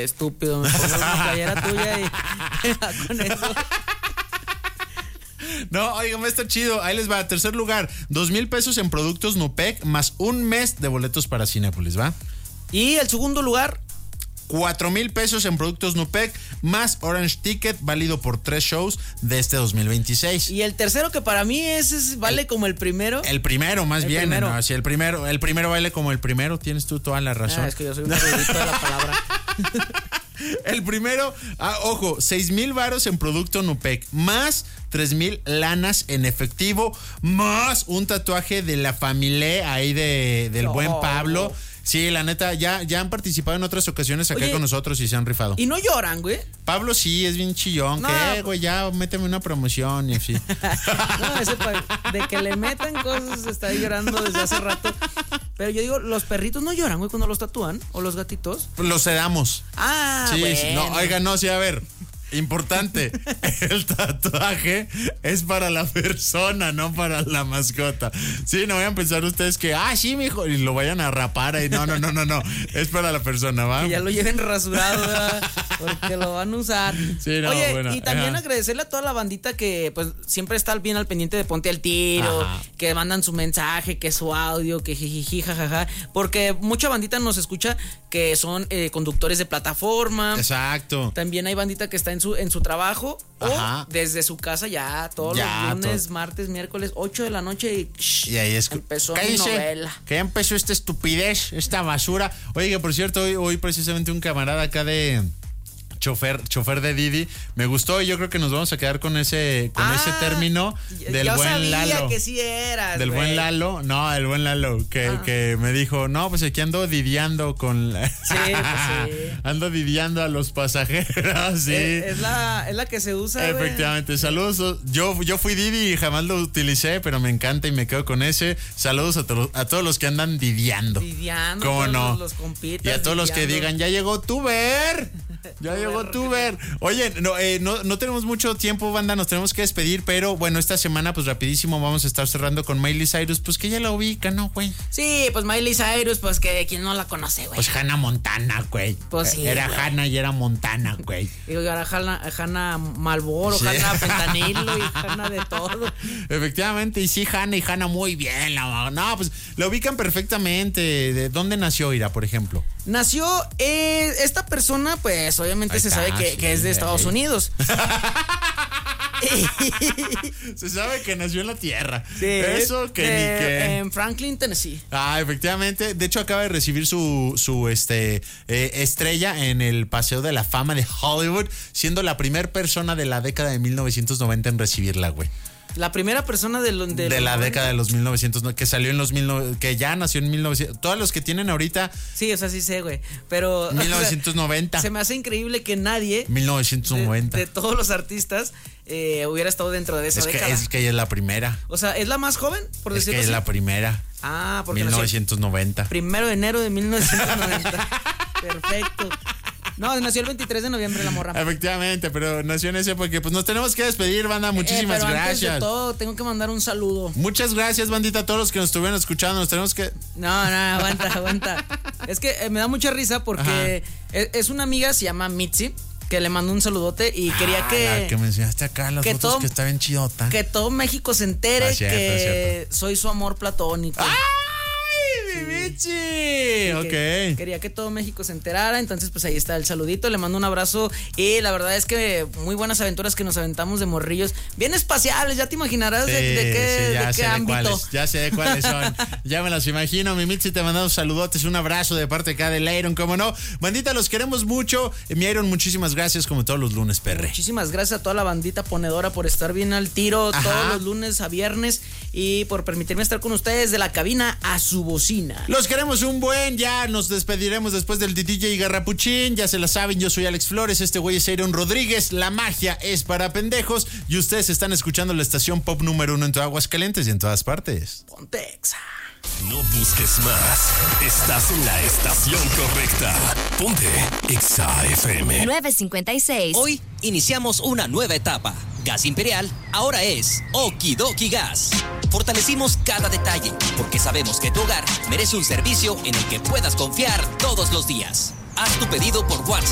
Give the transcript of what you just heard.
estúpido, me pongo una playera tuya y con eso. No, oigan, está chido. Ahí les va. Tercer lugar, 2,000 pesos en productos Nupec más un mes de boletos para Cinépolis, ¿va? Y el segundo lugar, 4,000 pesos en productos Nupec más Orange Ticket, válido por 3 shows de este 2026. y el tercero, que para mí vale como el primero. El primero, más bien. primero. ¿No? Sí, el primero vale como el primero. Tienes tú toda la razón. Es que yo soy un erudito de la palabra. El primero, ojo, 6,000 varos en producto Nupec, más 3,000 lanas en efectivo, más un tatuaje de la familia ahí del buen Pablo. Sí, la neta, ya han participado en otras ocasiones acá con nosotros y se han rifado. Y no lloran, güey. Pablo sí, es bien chillón. No, ¿qué, güey? Ya, méteme una promoción y así. No, ese de que le metan cosas está llorando desde hace rato. Pero yo digo, los perritos no lloran, güey, cuando los tatúan. O los gatitos. Los sedamos. Ah, sí, bueno. Sí. No, oiga, no, sí, a ver. Importante, el tatuaje es para la persona, no para la mascota. Sí, no vayan a pensar ustedes que, sí, mijo, y lo vayan a rapar ahí. No, es para la persona, ¿va? Que ya lo lleven rasurado, ¿verdad? Porque lo van a usar. Sí, no, oye, bueno, y también agradecerle a toda la bandita que pues siempre está bien al pendiente de Ponte al Tiro, que mandan su mensaje, que su audio, que jijiji, jajaja, porque mucha bandita nos escucha que son conductores de plataforma. Exacto. También hay bandita que está en su trabajo o desde su casa ya todos los lunes, martes, miércoles, 8 de la noche y ahí empezó mi novela. Que empezó esta estupidez, esta basura. Oye, que por cierto, hoy precisamente un camarada acá de chofer de Didi, me gustó y yo creo que nos vamos a quedar con ese término del buen Lalo. Que sí eras, del buen Lalo, no, el buen Lalo, que me dijo, no, pues aquí ando didiando con sí, pues sí. Ando didiando a los pasajeros, sí. Es la que se usa, efectivamente, saludos. Yo fui Didi y jamás lo utilicé, pero me encanta y me quedo con ese. Saludos a todos los que andan didiando. ¿Cómo no? Los compitas. Y a todos los que digan, ya llegó Tuber. Ya llegó Tuber. Oye, no tenemos mucho tiempo, banda, nos tenemos que despedir, pero bueno, esta semana, pues rapidísimo, vamos a estar cerrando con Miley Cyrus, pues que ya la ubica, ¿no, güey? Sí, pues Miley Cyrus, pues que quien no la conoce, güey. Pues Hannah Montana, güey. Pues sí. Era Hannah y era Montana, güey. Digo, ahora Hannah Malboro, sí. Hannah Fentanilo y Hannah de todo. Efectivamente, y sí, Hannah muy bien. No, pues la ubican perfectamente. ¿De dónde nació Ira, por ejemplo? Nació esta persona, pues obviamente se sabe que es de Estados Unidos. Se sabe que nació en la tierra. Sí, eso que ni que. En Franklin, Tennessee. Efectivamente. De hecho, acaba de recibir su estrella en el Paseo de la Fama de Hollywood, siendo la primera persona de la década de 1990 en recibirla, güey. La primera persona de la década de los 1900, que salió en los 1900, que ya nació en 1900. Todos los que tienen ahorita. Sí, o sea, sí sé, güey. Pero 1990. O sea, se me hace increíble que nadie 1990 de todos los artistas hubiera estado dentro de esa década. Es que ella es la primera. O sea, ¿es la más joven? Por decirlo así. Es la primera. Porque 1990. 1 de enero de 1990. Perfecto. No, nació el 23 de noviembre la morra. Efectivamente, pero nació en ese porque pues nos tenemos que despedir, banda. Muchísimas pero gracias. Antes de todo, tengo que mandar un saludo. Muchas gracias, bandita, a todos los que nos estuvieron escuchando. Nos tenemos que... No, aguanta. Es que me da mucha risa porque es una amiga, se llama Mitzi, que le mandó un saludote y quería que... La que me enseñaste acá, las fotos que está bien chidota. Que todo México se entere que soy su amor platónico. Michi, ok. Quería que todo México se enterara, entonces pues ahí está el saludito, le mando un abrazo y la verdad es que muy buenas aventuras que nos aventamos de morrillos, bien espaciales, ya te imaginarás de qué ámbito. Ya sé de cuáles son, ya me las imagino. Mi Michi, te mandamos saludotes, un abrazo de parte acá del Iron, cómo no. Bandita, los queremos mucho. Mi Iron, muchísimas gracias como todos los lunes, perre. Muchísimas gracias a toda la bandita ponedora por estar bien al tiro todos los lunes a viernes y por permitirme estar con ustedes de la cabina a su bocina. Los queremos un buen, ya nos despediremos después del DJ Garrapuchín, ya se la saben, yo soy Alex Flores, este güey es Aaron Rodríguez, la magia es para pendejos y ustedes están escuchando la estación pop número 1 en todo Aguascalientes y en todas partes. Ponte Exa. No busques más, estás en la estación correcta. Ponte Exa FM 956. Hoy iniciamos una nueva etapa. Gas Imperial ahora es Okidoki Gas. Fortalecimos cada detalle porque sabemos que tu hogar merece un servicio en el que puedas confiar todos los días. Haz tu pedido por WhatsApp